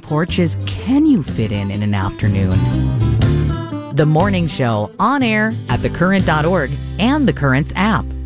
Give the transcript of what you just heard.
front porches can you fit in an afternoon? The Morning Show, on air at thecurrent.org and The Current's app.